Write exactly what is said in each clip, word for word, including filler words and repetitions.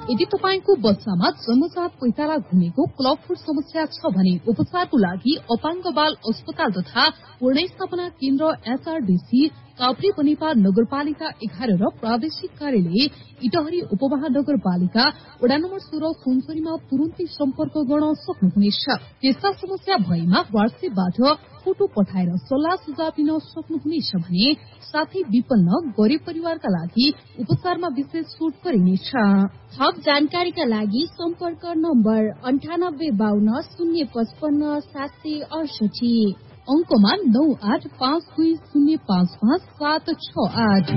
यदि तपाईको बच्चामा जन्मजात पैताला घुमेको क्लबफुट समस्या छ भने उपचारको लागि अपाङ्ग बाल अस्पताल तथा पूर्णस्थापना केन्द्र एसआरडीसी काभ्रे बनेपा नगरपालिका एघार र प्रादेशिक कार्यालय इटहरी उपमहानगरपालिका वडा नम्बर सोह्र सुनसरीमा तुरुन्तै सम्पर्क गर्न सक्नुहुनेछ। त्यस्ता समस्या भएमा वाट्सएपबाट फोटो पठाएर सल्लाह सुझाव लिन सक्नुहुनेछ भने साथै विपन्न गरीब परिवारका लागि उपचारमा विशेष छुट गरिनेछ। थप जानकारीका लागि सम्पर्क नम्बर अन्ठानब्बे बाहन्न शून्य पचपन्न सात सय अडसठी अंकमा नौ आठ पाँच दुई शून्य पाँच पाँच सात छ आठ।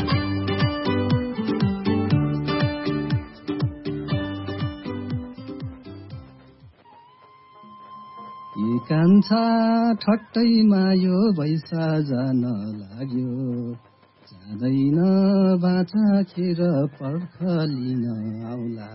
कान्छा ठट्टैमा यो बैसा जान लाग्यो, जाँदैन बाचा खेर पर्ख लिन आउला।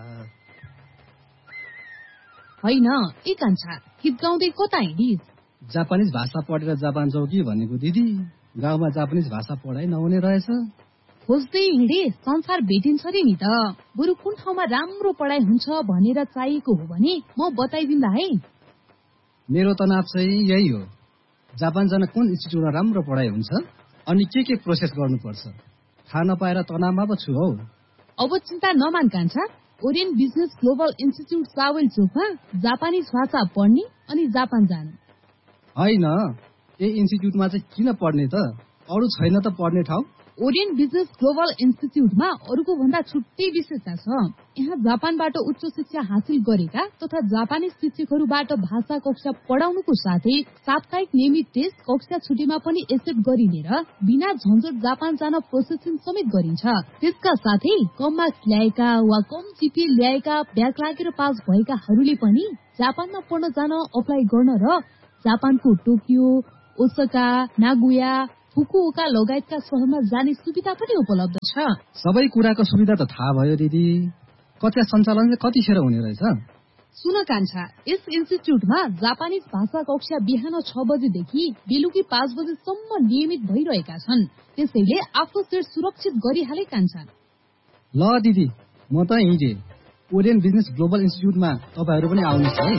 होइन ए कान्छा, गीत गाउँदै कता हिँडिस? जापानिज भाषा पढेर जापान जाऊ कि भनेको दिदी, गाउँमा जापानिज भाषा पढाइ नहुने रहेछ। खोज्दै हिँडे संसार भेटिन्छ रे नि त। बरु कुन ठाउँमा राम्रो पढाइ हुन्छ भनेर चाहिएको हो भने म बताइदिन्ला है। मेरो तनाव चाहिँ यही हो, जापान जान कुन इन्स्टिट्युटमा राम्रो पढाइ हुन्छ अनि के के प्रोसेस गर्नुपर्छ थाहा नपाएर तनावमा पो छु हौ। अब चिन्ता नमान कान्छा, ओरियन बिजनेस ग्लोबल इन्स्टिट्युट चावल चोकमा जापानिज भाषा पढ्ने अनि जापान जाने। होइन, ए इन्स्टिट्युटमा चाहिँ किन पढ्ने त? अरू छैन त पढ्ने ठाउँ? ओरियन बिजनेस ग्लोबल इन्स्टिट्युटमा अरूको भन्दा छुट्टै विशेषता छ। यहाँ जापानबाट उच्च शिक्षा हासिल गरेका तथा जापानी शिक्षकहरूबाट भाषा कक्षा पढाउनुको साथै साप्ताहिक नियमित टेस्ट कक्षा छुट्टीमा पनि एक्सेप्ट गरिने र बिना झन्झट जापान जान प्रोसेसिङ समेत गरिन्छ। त्यसका साथै कम मार्क्स ल्याएका वा कम जिपिए ल्याएका ब्याक लागेर पास भएकाहरूले पनि जापानमा पढ्न जान अप्लाई गर्न र जापानको टोकियो, ओसाका, नागोया, फुकुओका लगायतका शहरमा जाने सुविधा पनि उपलब्ध छ। सबै कुराको सुविधा त थाहा भयो दिदी, कक्षा सञ्चालन चाहिँ कतिखेर हुने रहेछ? सुन कान्छा, यस इन्स्टिट्युटमा जापानिज भाषा कक्षा बिहान छ बजेदेखि बेलुकी पाँच बजेसम्म नियमित भइरहेका छन्। त्यसैले आफ्नो सेट सुरक्षित गरिहाले कान्छा। ल दिदी, म त हिँडे। ओरियन बिजनेस ग्लोबल इन्स्टिट्युटमा तपाईहरू पनि आउनुहोस् है।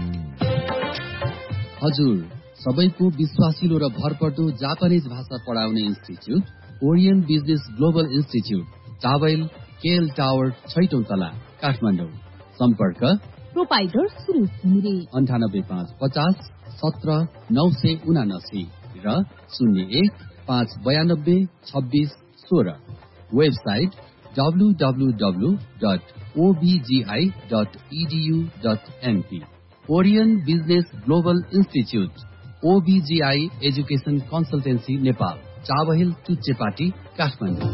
हजुर, सबैको विश्वासिलो र भरपर्दो जापानिज भाषा पढाउने institute Orion business global institute, towel KL tower, छैटौं तला, काठमाडौँ। सम्पर्क प्रोपाइटर सुरुज घिमिरे अन्ठानब्बे पाँच पचास सत्र नौ सय उनासी र शून्य एक पाँच बयानब्बे छब्बिस सोह्र। Website W W W dot ओबिजीआई dot edu dot NP. Orion business global institute, ओबिजीआई education consultancy Nepal, Chabahil टुच्चेपाटी, Kathmandu.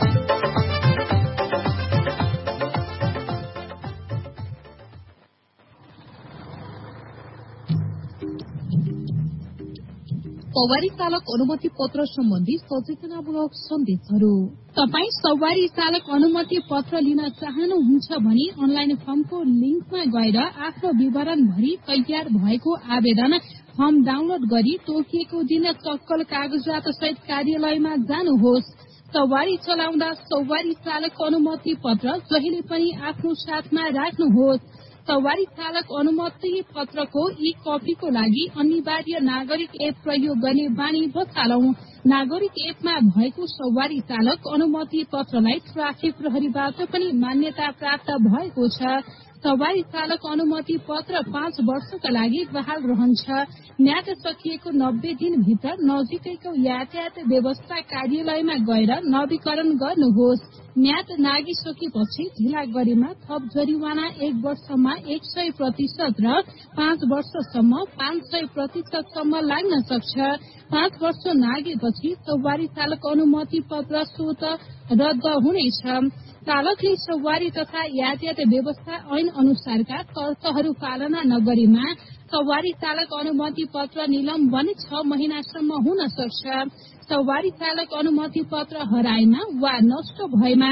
सवारी चालक अनुमति पत्र सम्बन्धी सचेतनामूलक सन्देशहरू। तपाईँ सवारी चालक अनुमति पत्र लिन चाहनुहुन्छ भने अनलाइन फर्मको लिङ्कमा गएर आफ्नो विवरण भरि तयार भएको आवेदन फर्म डाउनलोड गरी तोकिएको दिन चक्कल कागजात सहित कार्यालयमा जानुहोस्। सवारी चलाउँदा सवारी चालक अनुमति पत्र जहिले पनि आफ्नो साथमा राख्नुहोस्। सवारी चालक अनुमति पत्रको ई कपीको लागि अनिवार्य नागरिक एप प्रयोग गर्ने बानी बसालौं। नागरिक एपमा भएको सवारी चालक अनुमति पत्रलाई ट्राफिक प्रहरीबाट पनि मान्यता प्राप्त भएको छ। सवारी चालक अनुमति पत्र पाँच वर्षका लागि बहाल रहन्छ। म्याद सकिएको नब्बे दिनभित्र नजिकैको यातायात व्यवस्था कार्यालयमा गएर नवीकरण गर्नुहोस्। म्याद नागिसकेपछि ढिला गरेमा थप जरिवाना एक वर्षमा एक सय प्रतिशत र पाँच वर्षसम्म पाँच सय प्रतिशतसम्म लाग्न सक्छ। पाँच वर्ष नागेपछि सवारी चालक अनुमति पत्र स्वत रद्द हुनेछ। चालकले सवारी तथा यातायात व्यवस्था ऐन अनुसारका शर्तहरू पालना नगरेमा सवारी चालक अनुमति पत्र निलम्बन छ महिनासम्म हुन सक्छ। सवारी चालक अनुमति पत्र हराएमा वा नष्ट भएमा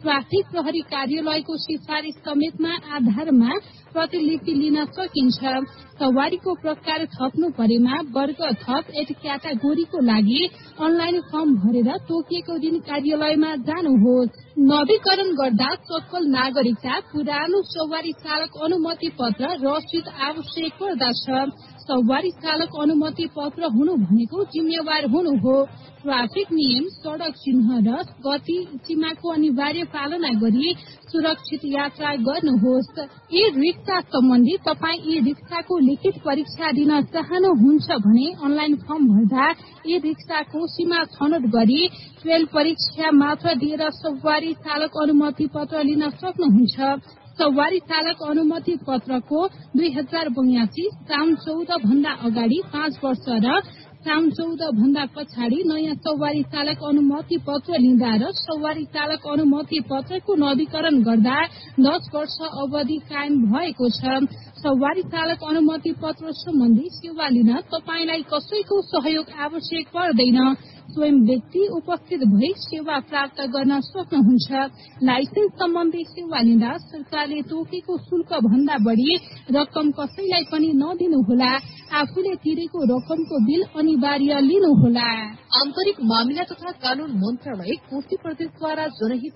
ट्राफिक प्रहरी कार्यालयको सिफारिस समेतमा आधारमा प्रतिलिपि लिन सकिन्छ। सवारीको प्रकार थप्नु परेमा वर्ग थप एट क्याटागोरीको लागि अनलाइन फर्म भरेर तोकिएको दिन कार्यालयमा जानुहोस्। नवीकरण गर्दा सक्कल नागरिकता, पुरानो सवारी चालक अनुमति पत्र, रसिद आवश्यक पर्दछ। सवारी चालक अनुमति पत्र हुनु भनेको जिम्मेवार हुनु हो। ट्राफिक नियम, सड़क चिन्ह र गति सीमाको अनिवार्य पालना गरी सुरक्षित यात्रा गर्नुहोस्। ई रिक्सा सम्बन्धी तपाईँ ई रिक्साको लिखित परीक्षा दिन चाहनुहुन्छ भने अनलाइन फर्म भर्दा ई रिक्साको सीमा छनौट गरी ट्रेल परीक्षा मात्र दिएर सवारी चालक अनुमति पत्र लिन सक्नुहुन्छ। सवारी चालक अनुमति पत्रको दुई हजार बयासी साउन चौध भन्दा अगाडि पाँच वर्ष र साउन चौध भन्दा पछाडि नयाँ सवारी चालक अनुमति पत्र लिँदा र सवारी चालक अनुमति पत्रको नवीकरण गर्दा दस वर्ष अवधि कायम भएको छ। सवारी चालक अनुमति पत्र सम्बन्धी सेवा लिन तपाईलाई कसैको सहयोग आवश्यक पर्दैन। स्वयं व्यक्ति उपस्थित भई सेवा प्राप्त गर्न सक्नुहुन्छ। लाइसेन्स सम्बन्धी सेवा लिँदा सरकारले तोकेको शुल्क भन्दा बढी रकम कसैलाई पनि नदिनुहोला। आफूले तिरेको रकमको बिल अनिवार्य लिनुहोला। आन्तरिक मामिला तथा कानून मन्त्रालय कोशी प्रदेशद्वारा जनहित